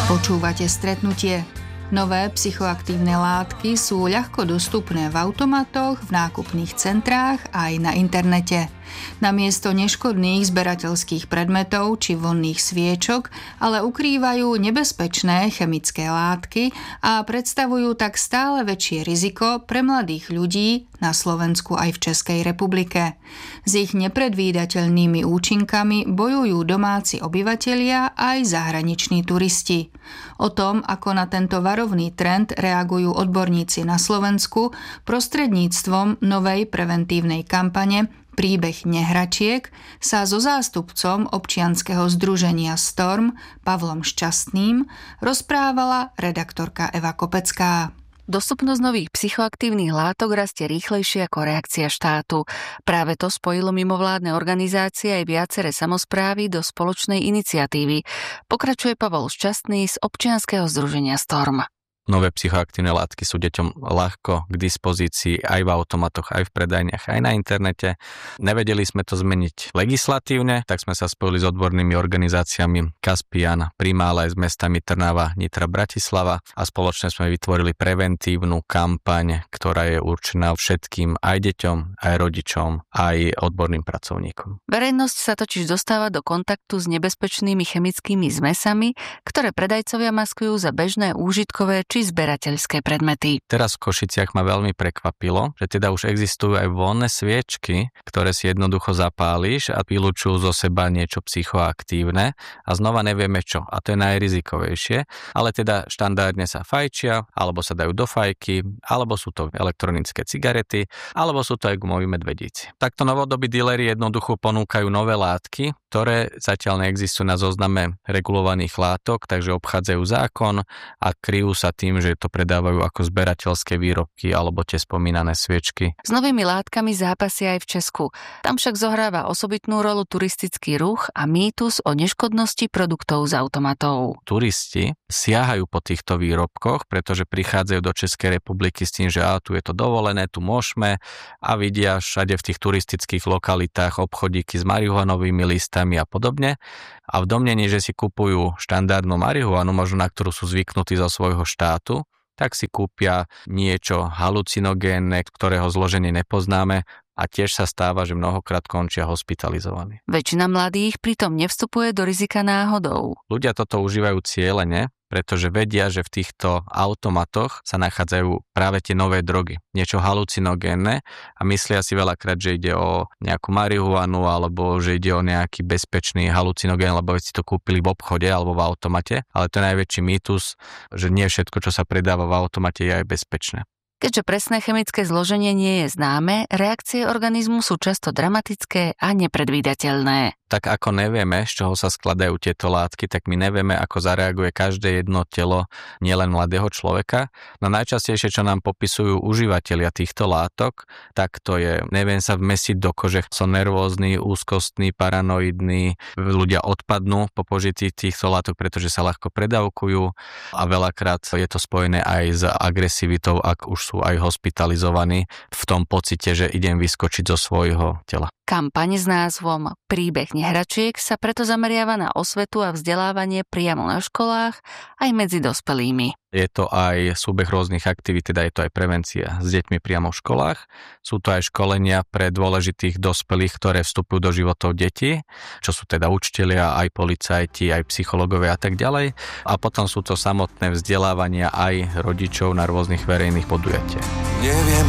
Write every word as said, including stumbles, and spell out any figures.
Počúvate Stretnutie. Nové psychoaktívne látky sú ľahko dostupné v automatoch, v nákupných centrách a aj na internete. Namiesto neškodných zberateľských predmetov či vonných sviečok ale ukrývajú nebezpečné chemické látky a predstavujú tak stále väčšie riziko pre mladých ľudí na Slovensku aj v Českej republike. S ich nepredvídateľnými účinkami bojujú domáci obyvatelia aj zahraniční turisti. O tom, ako na tento varovný trend reagujú odborníci na Slovensku prostredníctvom novej preventívnej kampane Príbeh nehračiek, sa so zástupcom občianskeho združenia Storm Pavlom Šťastným rozprávala redaktorka Eva Kopecká. Dostupnosť nových psychoaktívnych látok rastie rýchlejšie ako reakcia štátu. Práve to spojilo mimovládne organizácie aj viaceré samosprávy do spoločnej iniciatívy. Pokračuje Pavol Šťastný z občianskeho združenia Storm. Nové psychoaktívne látky sú deťom ľahko k dispozícii aj v automatoch, aj v predajniach, aj na internete. Nevedeli sme to zmeniť legislatívne, tak sme sa spojili s odbornými organizáciami Kaspian, Prima, ale aj s mestami Trnava, Nitra, Bratislava a spoločne sme vytvorili preventívnu kampaň, ktorá je určená všetkým, aj deťom, aj rodičom, aj odborným pracovníkom. Verejnosť sa totiž dostáva do kontaktu s nebezpečnými chemickými zmesami, ktoré predajcovia maskujú za bežné úžitkové či zberateľské predmety. Teraz v Košiciach ma veľmi prekvapilo, že teda už existujú aj vonné sviečky, ktoré si jednoducho zapáliš a vylučujú zo seba niečo psychoaktívne a znova nevieme čo. A to je najrizikovejšie, ale teda štandardne sa fajčia, alebo sa dajú do fajky, alebo sú to elektronické cigarety, alebo sú to aj gumoví medvedíci. Takto novodobí díleri jednoducho ponúkajú nové látky, ktoré zatiaľ neexistujú na zozname regulovaných látok, takže obchádzajú zákon a kryjú sa tým, že to predávajú ako zberateľské výrobky alebo tie spomínané sviečky. S novými látkami zápasia aj v Česku. Tam však zohráva osobitnú rolu turistický ruch a mýtus o neškodnosti produktov z automatov. Turisti siahajú po týchto výrobkoch, pretože prichádzajú do Českej republiky s tým, že á, tu je to dovolené, tu môžeme a vidia všade v tých turistických lokalitách obchodíky s marihuanovými listami a podobne. A v domnení, že si kupujú štandardnú marihuanu, možno na ktorú sú zvyknutí zo svojho štátu, tak si kúpia niečo halucinogénne, ktorého zloženie nepoznáme a tiež sa stáva, že mnohokrát končia hospitalizovaní. Väčšina mladých pritom nevstupuje do rizika náhodou. Ľudia toto užívajú cielene, pretože vedia, že v týchto automatoch sa nachádzajú práve tie nové drogy, niečo halucinogénne a myslia si veľakrát, že ide o nejakú marihuanu alebo že ide o nejaký bezpečný halucinogén, lebo si to kúpili v obchode alebo v automate, ale to je najväčší mýtus, že nie všetko, čo sa predáva v automate, je aj bezpečné. Keďže presné chemické zloženie nie je známe, reakcie organizmu sú často dramatické a nepredvídateľné. Tak ako nevieme, z čoho sa skladajú tieto látky, tak my nevieme, ako zareaguje každé jedno telo nielen mladého človeka. No najčastejšie, čo nám popisujú užívateľia týchto látok, tak to je, neviem sa vmesiť do kože, som nervózny, úzkostný, paranoidný, ľudia odpadnú po požití týchto látok, pretože sa ľahko predávkujú a veľakrát je to spojené aj s agresivitou, ak už sú aj hospitalizovaní v tom pocite, že idem vyskočiť zo svojho tela. Kampaň s názvom Príbeh nehračiek sa preto zameriava na osvetu a vzdelávanie priamo na školách aj medzi dospelými. Je to aj súbeh rôznych aktivít, teda je to aj prevencia s deťmi priamo v školách. Sú to aj školenia pre dôležitých dospelých, ktoré vstupujú do životov detí, čo sú teda učitelia, aj policajti, aj psychológovia a tak ďalej. A potom sú to samotné vzdelávania aj rodičov na rôznych verejných podujatiach. Neviem